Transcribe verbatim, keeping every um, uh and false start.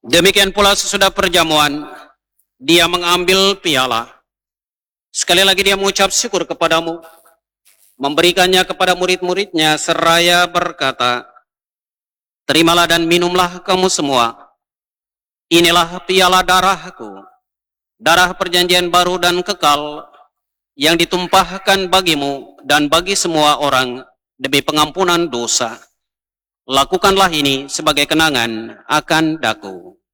Demikian pula sesudah perjamuan, dia mengambil piala. Sekali lagi dia mengucap syukur kepadamu, memberikannya kepada murid-muridnya seraya berkata, terimalah dan minumlah kamu semua. Inilah piala darahku, darah perjanjian baru dan kekal, yang ditumpahkan bagimu dan bagi semua orang demi pengampunan dosa. Lakukanlah ini sebagai kenangan akan daku.